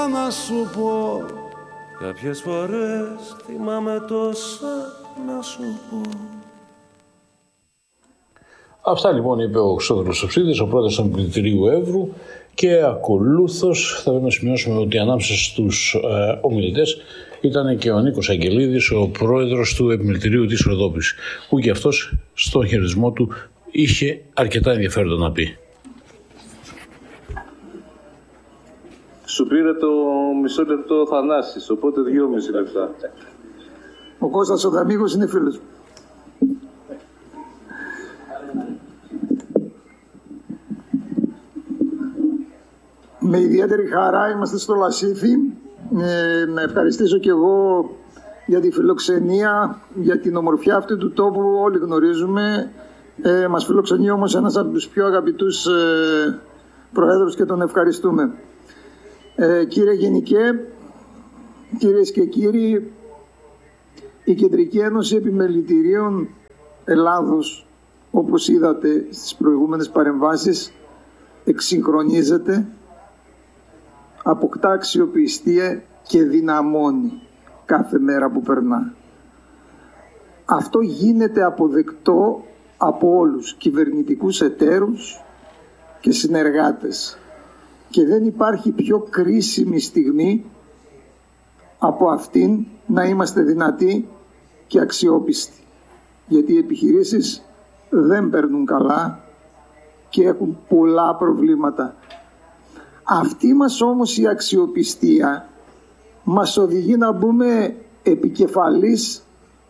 Να σου πω, κάποιες φορές θυμάμαι τόσα να σου πω. Αυτά λοιπόν είπε ο Χρυστόδουλος Οψίδης, ο πρόεδρος του Επιμελητηρίου Εύρου, και ακολούθως θα πρέπει να σημειώσουμε ότι ανάμεσα στους ομιλητές ήταν και ο Νίκος Αγγελίδης, ο πρόεδρος του Επιμελητηρίου της Ροδόπης, που και αυτός στον χαιρετισμό του είχε αρκετά ενδιαφέροντα να πει. Σου πήρε το μισό λεπτό ο Θανάσης, οπότε 2,5 λεπτά. Ο Κώστας ο Δαμίγος είναι φίλος μου. Με ιδιαίτερη χαρά είμαστε στο Λασίθι. Να ευχαριστήσω και εγώ για τη φιλοξενία, για την ομορφιά αυτή του τόπου, όλοι γνωρίζουμε. Μας φιλοξενεί όμως ένας από τους πιο αγαπητούς προέδρους και τον ευχαριστούμε. Κύριε Γενικέ, κυρίες και κύριοι, η Κεντρική Ένωση Επιμελητηρίων Ελλάδος, όπως είδατε στις προηγούμενες παρεμβάσεις, εξυγχρονίζεται, αποκτά αξιοπιστία και δυναμώνει κάθε μέρα που περνά. Αυτό γίνεται αποδεκτό από όλους, κυβερνητικούς εταίρους και συνεργάτες. Και δεν υπάρχει πιο κρίσιμη στιγμή από αυτήν να είμαστε δυνατοί και αξιόπιστοι. Γιατί οι επιχειρήσεις δεν παίρνουν καλά και έχουν πολλά προβλήματα. Αυτή μας όμως η αξιοπιστία μας οδηγεί να μπούμε επικεφαλής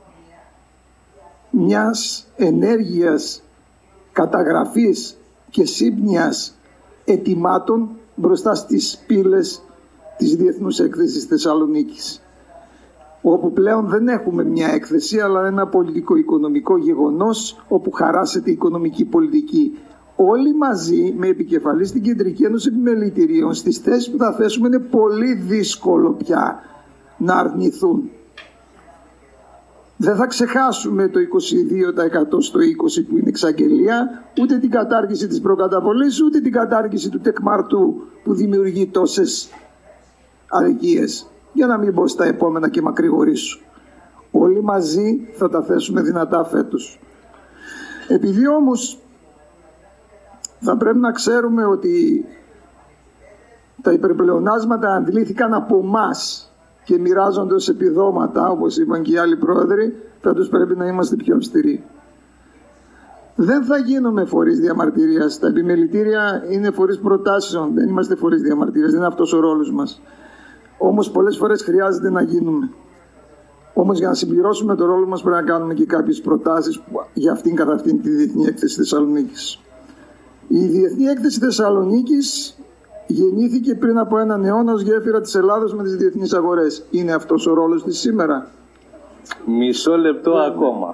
μιας ενέργειας καταγραφής και σύμπνοιας ετοιμάτων μπροστά στις πύλες της Διεθνούς Έκθεσης Θεσσαλονίκης, όπου πλέον δεν έχουμε μια έκθεση αλλά ένα πολιτικο-οικονομικό γεγονός όπου χαράσεται η οικονομική πολιτική. Όλοι μαζί με επικεφαλή στην Κεντρική Ένωση Επιμελητηρίων στις θέσεις που θα θέσουμε είναι πολύ δύσκολο πια να αρνηθούν. Δεν θα ξεχάσουμε το 22% στο 20% που είναι εξαγγελία, ούτε την κατάργηση της προκαταβολής, ούτε την κατάργηση του τεκμαρτού που δημιουργεί τόσες αδικίες. Για να μην πω στα επόμενα και μακρηγορήσω. Όλοι μαζί θα τα θέσουμε δυνατά φέτος. Επειδή όμως θα πρέπει να ξέρουμε ότι τα υπερπλεονάσματα αντλήθηκαν από εμάς και μοιράζονται ως επιδόματα, όπως είπαν και οι άλλοι πρόεδροι, φέτος πρέπει να είμαστε πιο αυστηροί. Δεν θα γίνουμε φορείς διαμαρτυρίας. Τα επιμελητήρια είναι φορείς προτάσεων, δεν είμαστε φορείς διαμαρτυρίας, δεν είναι αυτός ο ρόλος μας. Όμως πολλές φορές χρειάζεται να γίνουμε. Όμως για να συμπληρώσουμε το ρόλο μας πρέπει να κάνουμε και κάποιες προτάσεις για αυτήν κατά αυτήν τη Διεθνή Έκθεση Θεσσαλονίκης. Η Διεθνή Έκθεση Θεσσαλονίκης γεννήθηκε πριν από έναν αιώνα ως γέφυρα της Ελλάδος με τις διεθνείς αγορές. Είναι αυτός ο ρόλος της σήμερα? Μισό λεπτό ακόμα.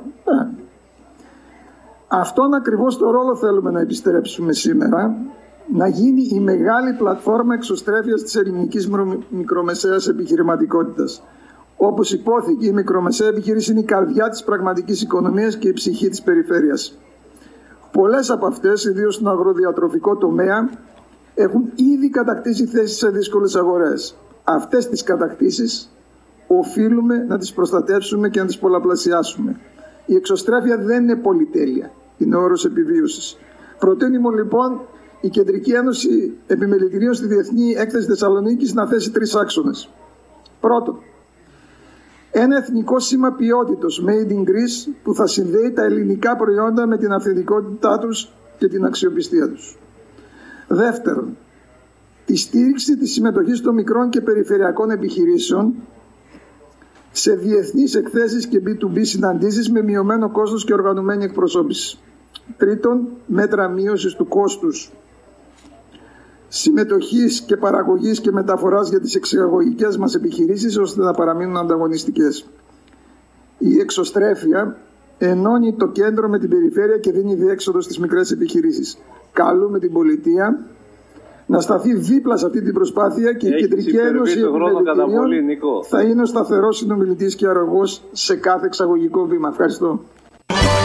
Αυτόν ακριβώς το ρόλο θέλουμε να επιστρέψουμε σήμερα, να γίνει η μεγάλη πλατφόρμα εξωστρέφειας της ελληνικής μικρομεσαίας επιχειρηματικότητας. Όπως υπόθηκε, η μικρομεσαία επιχείρηση είναι η καρδιά της πραγματικής οικονομίας και η ψυχή της περιφέρειας. Πολλές από αυτές, ιδίως στον αγροδιατροφικό τομέα, έχουν ήδη κατακτήσει θέσεις σε δύσκολες αγορές. Αυτές τις κατακτήσεις οφείλουμε να τις προστατεύσουμε και να τις πολλαπλασιάσουμε. Η εξωστρέφεια δεν είναι πολυτέλεια, είναι όρος επιβίωσης. Προτείνουμε λοιπόν η Κεντρική Ένωση Επιμελητηρίων στη Διεθνή Έκθεση Θεσσαλονίκης να θέσει 3 άξονες. Πρώτον, ένα εθνικό σήμα ποιότητος, Made in Greece, που θα συνδέει τα ελληνικά προϊόντα με την αυθεντικότητά τους και την αξιοπιστία τους. Δεύτερον, τη στήριξη της συμμετοχής των μικρών και περιφερειακών επιχειρήσεων σε διεθνείς εκθέσεις και B2B συναντήσεις με μειωμένο κόστος και οργανωμένη εκπροσώπηση. Τρίτον, μέτρα μείωσης του κόστους συμμετοχής και παραγωγής και μεταφοράς για τις εξαγωγικές μας επιχειρήσεις ώστε να παραμείνουν ανταγωνιστικές. Η εξωστρέφεια ενώνει το κέντρο με την περιφέρεια και δίνει διέξοδο στις μικρές επιχειρήσεις. Καλούμε την πολιτεία να σταθεί δίπλα σε αυτή την προσπάθεια και η Κεντρική Ένωση Επιμελητηρίων θα είναι ο σταθερός συνομιλητής και αρρωγός σε κάθε εξαγωγικό βήμα. Ευχαριστώ.